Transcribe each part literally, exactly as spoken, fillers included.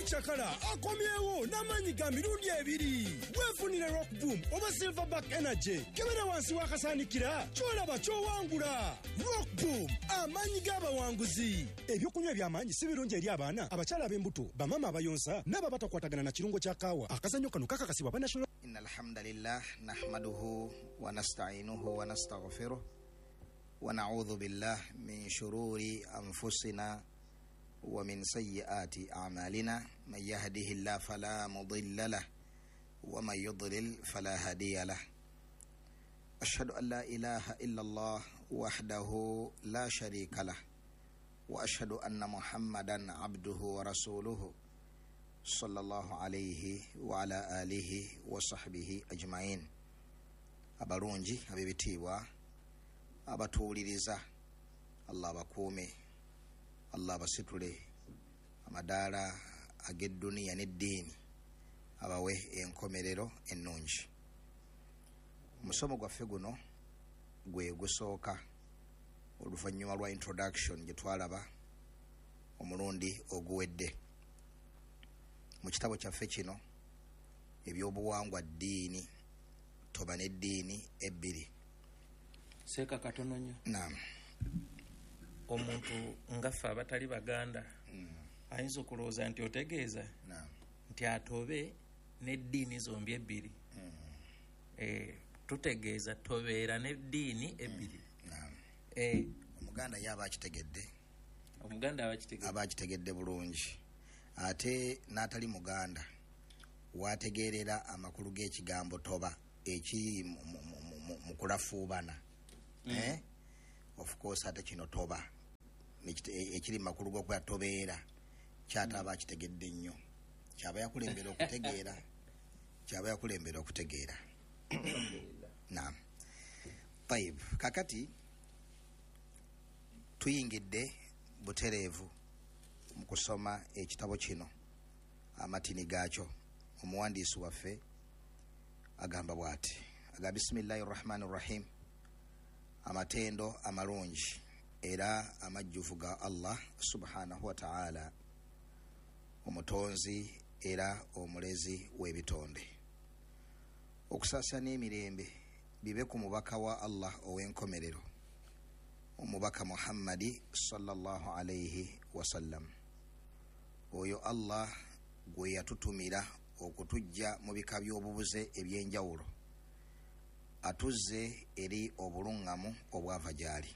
Chakala akomyewo n'amanyi ga mirundi ebiri. Weefunire Rock Boom oba Silverback Energy kebera wansi wakasanikira kyolaba kyowangula. Rock Boom amanyi g'abawanguzi. Ebyokunywa by'amaanyi si birungi eri abaana abakyala ab'embuto bamama abayonsa n'ababatakwatagana na kirungo kya kaawa. Akazannyo kano kakakasibwa ba National. Innal hamdalillah nahmaduhu wa nasta'inuhu wa nastaghfiruh wa na'udhu billahi min shururi anfusina wa min sayyiati a'malina man yahdihillahu fala mudilla lahu wa man yudlil fala hadiya lahu. Ashhadu an la ilaha illa Allah wahdahu la sharika lahu wa ashhadu anna Muhammadan abduhu wa rasuluhu sallallahu alayhi wa ala alihi wa sahbihi ajma'in. Abalungi abebitiibwa abatuuliriza, Allah bakuume, Allah basitule amadaala ag'edduniya n'eddiini, abawe enkomerero ennungi. Omusomo gwaffe guno gwe gusooka oluvannyuma lwa introduction gye twalaba omulundi oguwedde. Mu kitabo kyaffe kino ebyobuwangwa ddiini toba n'eddiini ebbiri. Seeka katono nnyo. Naam. Omuntu ngaffe abatali baganda mm. ayinza okulowooza nti otegeeza Naam. nti atobe n'eddiini zombi ebbiri. Mm. Eh, tutegeeza tobeera n'eddiini ebbiri. Mm. Naam. Eh, omuganda yaba akitegedde. Omuganda aba akitegedde. Aba akitegedde bulungi. Ate n'atali muganda wategeerera amakulu g'ekigambo toba ekiri mu kulafuubana. Mm. Eh? Of course ate kino toba ekiri makulu g'okuba tobeera kyataba akitegedde nnyo. Kyaba yakulembera okutegeera. Kyaba yakulembera okutegeera. Naam. Taib. Kakati tuyingidde butereevu mu kusoma ekitabo kino amatini gaakyo. Omuwandiisi waffe agamba bw'ati. Aga bismillahir rahmanir rahim. Amatendo amalungi era amajjuvu ga Allah subhanahu wa ta'ala, omutonzi era omulezi w'ebitonde. Okusaasana emirembe bibe ku mubaka wa Allah ow'enkomerero, omubaka Muhammadi sallallahu alayhi wasallam, oyo Allah gwe yatutumira okutujja mu bika by'obubuze eby'enjawulo, atuzze eri obulungamu obwava gyali.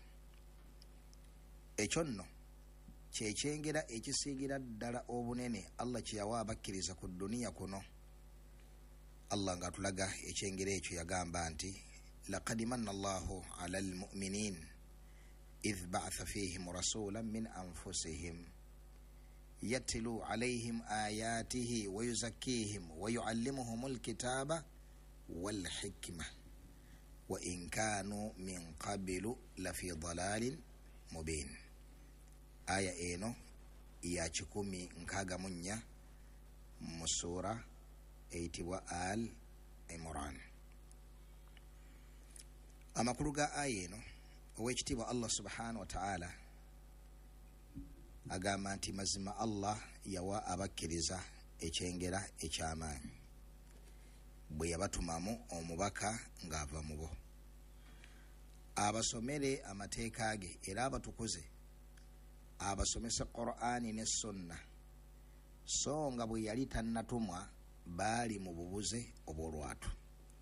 Ekyo nno kyekyengera ekisiigira ddala obunene Allah kye yawa abakkiriza ku dduniya kuno. Allah ng'atulaga ekyengera ekyo yagamba nti laqad manna Allahu ala almu'minin idh ba'atha fihim rasulan min anfusihim yatlu alayhim ayatihi wa yuzakkihim wa yu'allimuhum alkitaba wal hikmah wa in kanu min qabilu la fi dalalin mubin. Aya eno ya kikumi nkaaga mu nnya mu sura eyitibwa Al Imran. Amakulu ga aya eno ow'ekitiibwa Allah subhanahu wa ta'ala agamba nti mazima Allah yawa abakkiriza ekyengera eky'amaanyi bwe yabatumamu omubaka ng'ava mu bo, abasomere amateeka ge era abatukuze, abasomesa Qur'ani ne Sunna, so nga bwe yali tannatumwa baali mu bubuze obw'olwatu.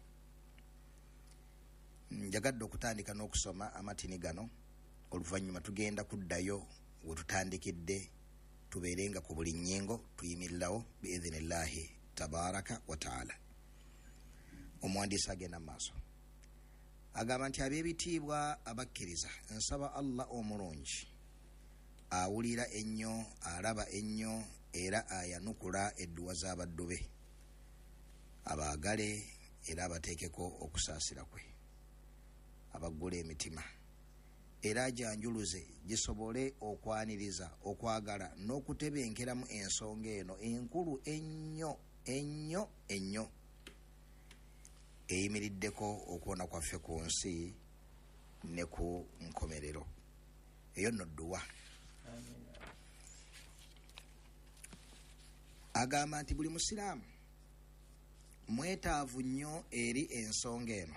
Njagadde okutandika n'okusoma amatini gano, oluvannyuma tugenda kuddayo we tutandikidde, tubeerenga ku buli nnyingo tuyimirirawo biidhinillahi tabaraka wa ta'ala. Omuwandiisi agenda maaso agamba nti ab'ebitiibwa abakkiriza, nsaba Allah omulungi awulira ennyo, alaba ennyo era ayanukula edduwa z'abaddu be, abaagale era abateekeko okusaasira kwe, abaggula emitima era ajanjuluze gisobole okwaniriza, okwagala n'okutebenkeramu ensonga eno enkulu ennyo ennyo ennyo eyimiriddeko okuwona kwaffe ku nsi ne ku nkomerero. Eyo nno dduwa. agamba nti buli musiraamu mwetaavu nnyo eri ensonga eno.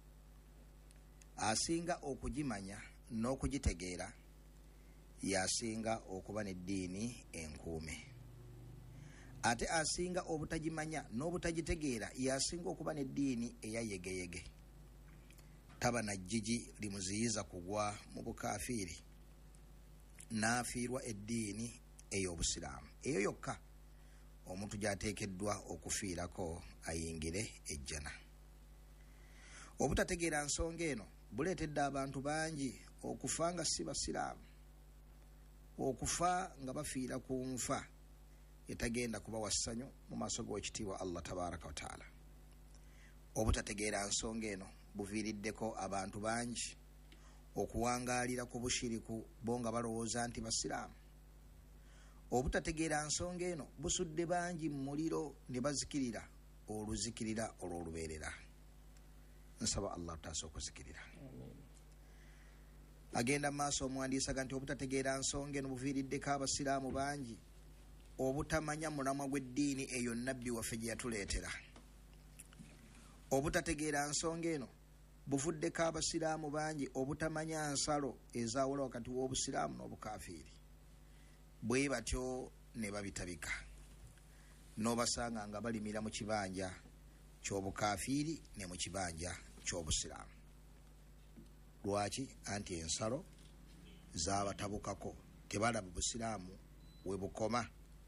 Asinga okugimanya n'okugitegeera yasinga okuba n'eddiini enkuume, ate asinga obutagimanya n'obutagitegeera yasinga okuba n'eddiini eyayegeyege. Taba na jjiji limuziyiza kugwa mu bukafiiri n'afiirwa eddiini ey'obusiraamu. Eyo yokka omuntu gy'ateekeddwa okufiirako ayingire ejjana. Obutategeera nsonga eno buleetedde abantu bangi okufa nga si basiraamu, okufa nga bafiira ku nfa etagenda kubawa ssanyu mu maaso g'ekitiibwa Allah tabaraka wa taala. Obutategeera nsonga eno buviiriddeko abantu bangi okuwangaalira ku bushiriku bo nga balowooza nti basiraamu. Obutategeera nsonga eno busudde bangi mu muliro ne bazikirira oluzikirira olw'olubeerera. Nsaba Allah taasa okuzikirira. Agenda mu maaso omuwandiisi aga nti obutategeera nsonga eno buviiriddeko abasiraamu bangi obutamanya mulamwa gw'eddiini eyo nnabbi waffe gye yatuleetera. Obutategeera nsonga eno buvuddeko abasiraamu bangi obutamanya nsalo ezaawula wakati w'obusiraamu n'obukafiiri. Bwe batyo ne babitabika n'obasanga nga balimira mu kibanja ky'obukafiiri ne mu kibanja ky'obusiraamu. Lwaki? Anti ensalo zaabatabukako, tebalaba busiraamu we bukoma.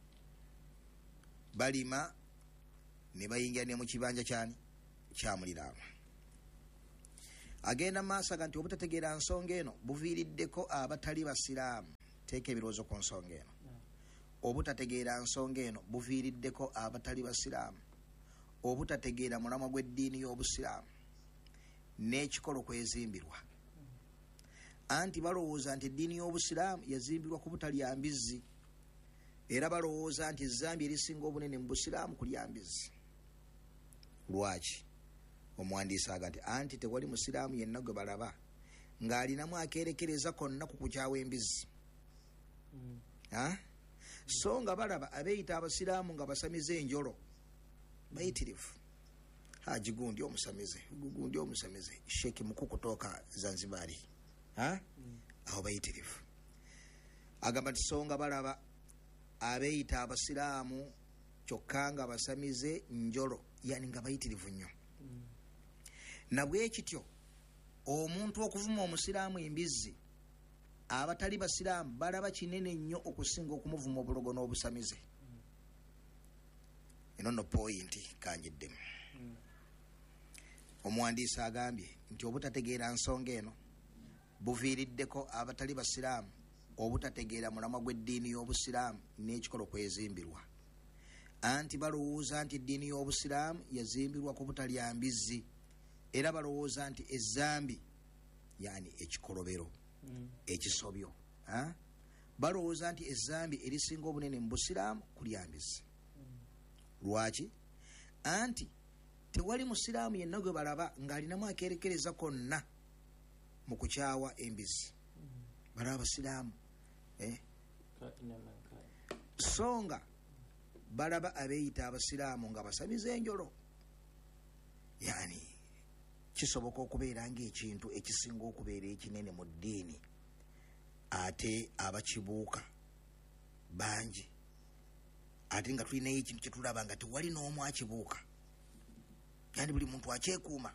Balima ne bayingira ne mu kibanja kyani kyamuliraano. Agenda maaso aga nti obutategeera nsonga eno buviiriddeko abatali basiraamu. Teeka ebirowoozo ku nsonga eno. Obutategeera nsonga eno buviiriddeko abatali basiraamu obutategeera mulamwa gw'eddiini y'obusiraamu n'ekikolo kwezimbirwa. Anti balowooza nti eddiini y'obusiraamu yazimbirwa ku butalya mbizzi, era balowooza nti ezzambi erisinga obunene mu busiraamu kulya mbizzi. Lwaki? Omuwandiisi aga nti anti tewali musiraamu yenna gwe balaba ng'alinamu akeerekereza konna ku kukyawa embizzi. Mm. Ha? So nga balaba abeeyita abasiraamu nga basamize enjolo bayitirivu. Haji gundi omusamize, gundi omusamize, Sheikh Mukuu kutoka Zanzibari. Ha? Mm. Aho bayitirivu. Agamba nti so nga balaba abeeyita abasiraamu kyokka nga basamize njolo, yani nga bayitirivu nnyo. Mm. Na bwe kityo omuntu okuvuma omusiraamu embizzi abatali basiraamu balaba kinene nnyo okusinga okumuvuma obulogo n'obusamize. Mm. Eno no pointi kanjiddemu. Mm. Omuwandiisi agambye nti obutategeera nsonga eno buviiriddeko abatali basiraamu obutategeera mulamwa gw'eddiini y'obusiraamu n'ekikolo kwezimbirwa. Anti balowooza nti eddiini y'obusiraamu yazimbirwa ku butalya mbizzi, era balowooza nti ezzambi yani ekikolobero. Mm. Ekisobyo. Ha? Balowooza nti ezzambi erisinga obunene mu busiraamu kulya mbizzi. Mm. Lwaki? Anti tewali musiraamu yenna gwe balaba ng'alinamu akeerekereza konna mu kukyawa embizzi. Mm. Balaba abasiraamu eh? So nga balaba abeeyita abasiraamu nga basamiza enjolo, yani kisoboka okubeera ng'ekintu ekisinga okubeera ekinene mu ddiini, ate abakibuuka bangi, ate nga tulinayo ekintu kyetulaba nga tewali n'omu akibuuka, yani buli muntu akyekuuma.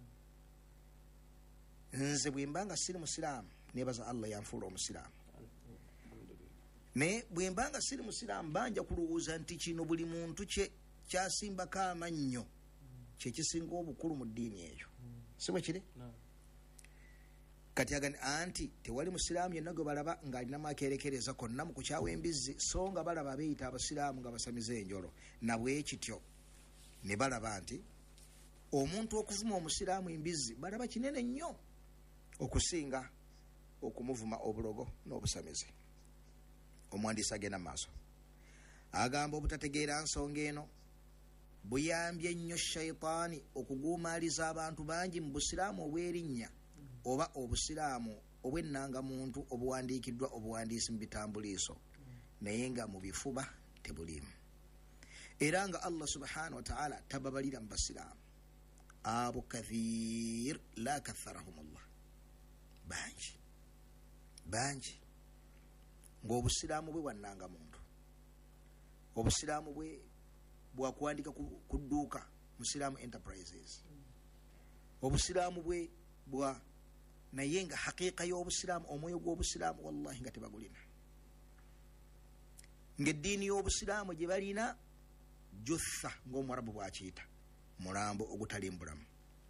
Nze bwe mba nga siri musiraamu nebaza Allah yanfuula omusiraamu, naye bwe mba nga siri musiraamu banja kulowooza nti kino buli muntu kye kyasimbako amannyo kyekisinga obukulu mu ddiini eyo. Si bwe kiri? No. Kati agani anti tewali musiraamu yenna gwe balaba ng'alinamu akeerekereza konna mu kukyawa embizzi, so nga balaba abeeyita abasiraamu nga basamize enjolo. Na bwe kityo ne balaba nti omuntu okuvuma omusiraamu embizzi balaba kinene nnyo okusinga okumuvuma obulogo n'obusamize. Omuwandiisi agenda maaso agamba obutategeera nsonga eno buyambye nnyo shayitaani okuguumaaliza abantu bangi mu busiraamu obw'erinnya oba obusiraamu obw'ennangamuntu obuwandiikiddwa obuwandiisi mu bitambuliiso, naye nga mu bifuba tebuliimu. era nga Allah subhanahu wa ta'ala tababalira mu basiraamu abo kathir la katharahumullah bangi bangi ng'obusiraamu bwe bwannanga muntu obusiraamu bwe bwakuwandika ku dduuka musiraamu enterprises obusiraamu bwe bwa naye nga haqiqa y'obusiraamu omwoyo gw'obusiraamu wallahi nga tebagulina ng'eddiini y'obusiraamu gye balina jutha ng'omwarabu bwakiyita mulambo ogutali mbulamu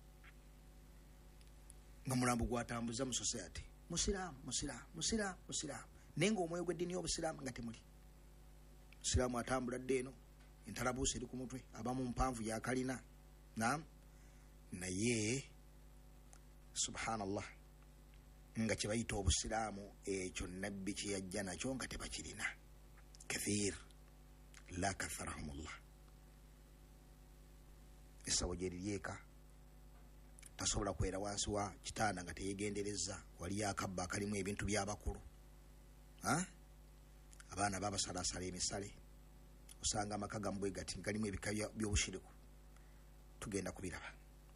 nga mulambo gwatambuza mu society musiraamu musiraamu musiraamu musiraamu naye ng'omwoyo gw'eddiini y'obusiraamu nga temuli musiraamu atambuladde eno entalabuusi eri ku mutwe abamu mpanvu yakalina naam naye subhanallah nga kyebayita obusiraamu ekyo nabbi kyeyajja nakyo nga tebakirina kathir la katharahumullah esawo gyeriryeka tasobola kwera wansi wa kitanda nga teyegendereza waliyo akabba akalimu ebintu byabakulu abaana babasalasala emisale osanga amaka gambwe gati galimu ebika byobushiriku tugenda kubiraba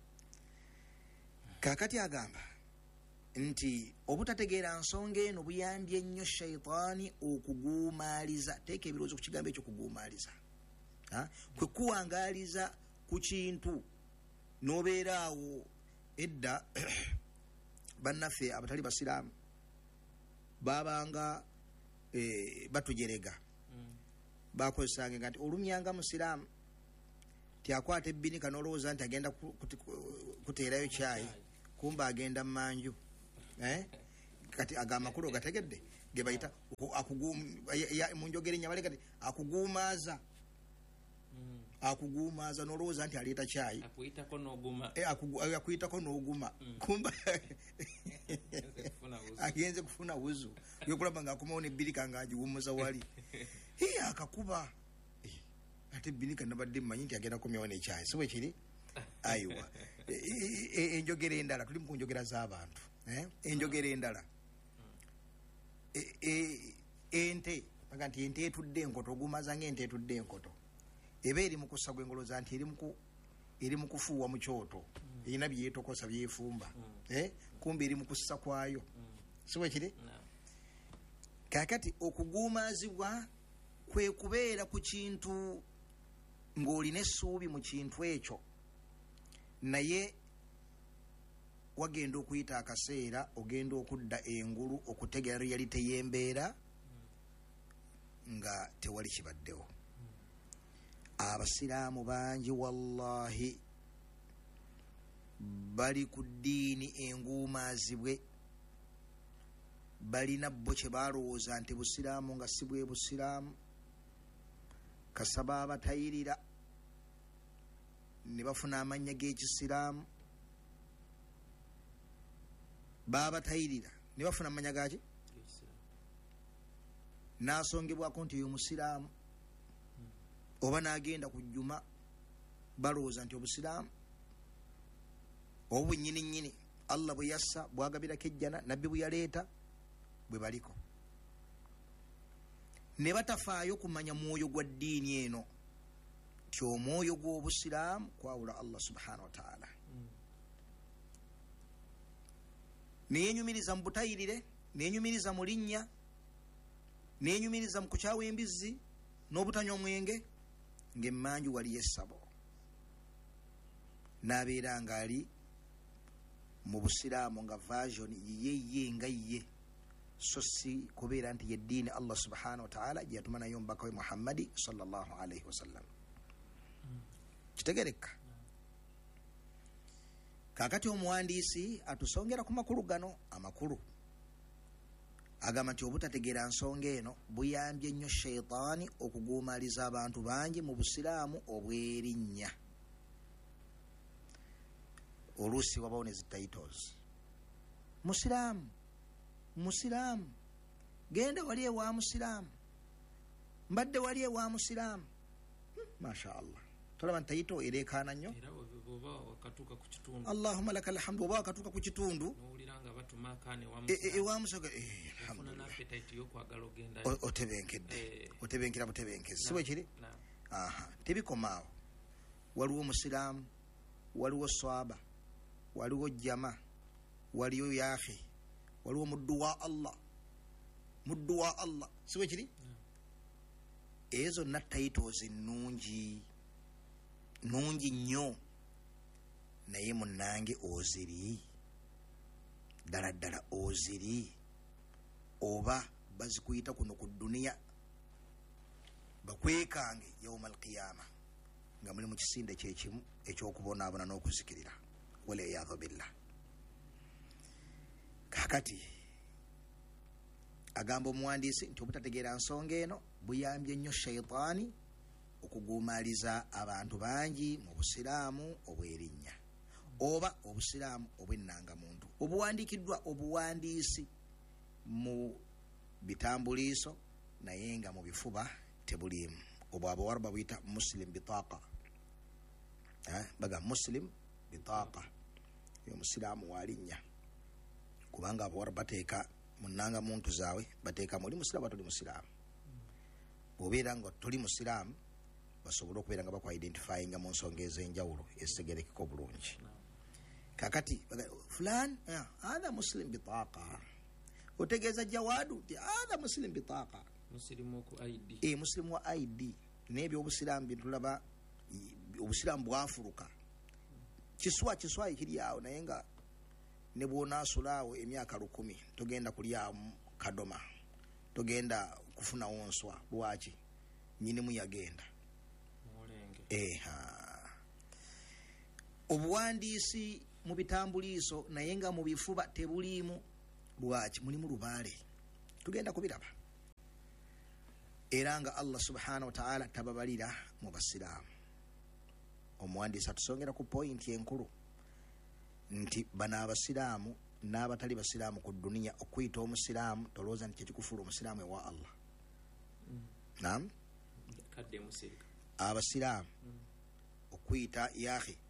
kakati agamba nti obutategeera nsonga eno buyambye nnyo shaitaani okuguumaaliza teeka ebirowoozo ku kigambo ekyo kuguumaaliza kwe kuwangaaliza ku kintu n'obeeraawo edda bannaffe abatali basiraamu babanga e, batujerega mm. bakozesanga nga nti olumyanga musiraamu tiakwata ebbinika n'olowooza nti agenda kuteerayo kyayi kumba agenda mmanju eh? kati agamakulu gategedde ge bayita mu njogera ennyabale kati akuguumaaza mm. akuguumaaza n'olowooza nti aleeta kyayi akuyitako n'oguma eh, akuyitako n'oguma mm. kumba agenze kufuna wuzu yokulaba nga akomawo nebbirika nga agiwumuza wali hiye akakuba ate ebbinika nabadde mmanyi nti agenda komyawo nekyayi si bwe kiri ayiwa enjogera endala tuli mu kunjogera z'abantu enjogera endala ente aga nti ente etudde enkoto ogumaza ngaente etudde enkoto eba eri mu kussa gwengoloza nti eri mu kufuuwa mu kyoto erina byetokosa byefumba kumbi eri mu kussa kwayo si bwe kiri kakati okuguumaazibwa kwe kubeera ku kintu ng'olina essuubi mu kintu ekyo naye wagenda okuyita akaseera ogenda okudda engulu okutegera realite y'embeera nga tewali kibaddewo abasiraamu bangi wallahi bali ku ddiini enguumaazibwe balina bo kye balowooza nti busiraamu nga si bwe busiraamu kasaba abatayirira ne bafuna amannya g'ekisiraamu babatayirira ne bafuna amannya gaki nasongebwako nti oyo musiraamu oba nagenda ku jjuma balowooza nti obusiraamu oba bwennyini nnyini Allah bwe yassa bwagabirako ejjana nabbi bwe yaleeta bwe baliko ne batafaayo kumanya mwoyo gwa ddiini eno ti omwoyo gw'obusiraamu kwawula Allah subhanahu wa ta'ala mm. neyenyumiriza mu butayirire neyenyumiriza mu linnya neyenyumiriza mu kukyawa embizzi n'obutanywa omwenge ng'emmanju waliyo essabo n'abeera ng'ali mu busiraamu nga version yiye ye nga ye so si kubeera nti yeddiini Allah subhanahu wa ta'ala gye yatuma nayo omubaka we Muhammadi sallallahu alayhi wasallam mm. kitegereka mm. kakati omuwandiisi atusongera ku makulu gano amakulu agamba nti obutategeera nsonga eno buyambye nnyo sheitaani okuguumaaliza abantu bangi mu busiraamu obwerinnya oluusi wabawo ne zititles musiraamu musiraamu genda wali ewa musiraamu mbadde wali ewa musiraamu hmm, masha Allah tolaba ntayito ereekaana nnyo Allahumma laka alhamdu oba wakatuuka ku kitundu ewa musoga otebenkedde otebenkera butebenkezi si bwe kiri aha tebikomaawo. Waliwo musiraamu, waliwo swaba, waliwo jama, waliwo yahe, waliwo muddu wa Allah, muddu wa Allah, siwe kiri? Ezo na titles nungi nungi nnyo, naye munnange oziri ddala ddala oziri, oba bazikuyita kuno ku duniya bakwekange yawma alqiyama nga muli mu kisinde kyekimu ekyokubonaabona n'okuzikirira, waliyadhu billah. Kakati agamba omuwandiisi nti obutategeera nsonga eno buyambye nnyo shaitaani okugumaaliza abantu bangi mu busiraamu obwerinnya oba obusiraamu obwennangamuntu obuwandiikiddwa obuwandiisi mu bitambuliiso naye nga mu bifuba tebuliimu. Obwo abawaruba buyita muslim bitaqa, eh, baga muslim bitaqa, omusiraamu walinnya, kubanga abawaruba bateeka munanga muntu zaabwe bateeka muli musiraamu batoli musiraamu. Bw'obeera nga toli musiraamu basobole okubeera nga bakwa identifyinga mu nsonga ez'enjawulo ezitegerekeka obulungi. Kakati fulan hadha muslim bitaqa, otegeeza Jawadu nti hadha muslim bitaqa, muslimu ku I D. E muslimu wa I D. N'ebyo obusiraamu bitulaba obusiraamu bwafuruka kiswa kiswa ekiri awo, naye nga ne bw'onaasulaawo emyaka lukumi togenda kulyamu kadoma, togenda kufunawo nswa. Lwaki? Nyinimu yagenda. Eha, obuwandiisi mu bitambuliiso naye nga mu bifuba tebuliimu. Lwaki? Mulimu lubaale, tugenda kubiraba. Era nga Allah subhanahu wa ta'ala tababalira mu basiraamu. Omuwandiisi atusongera ku pointi enkulu nti bano abasiraamu n'abatali basiraamu ku duniya, okuyita omusiraamu tolowooza nti kyekikufuula omusiraamu ewa Allah. Mm. Naam, kadde musirika abasiraamu mm. okuyita yahe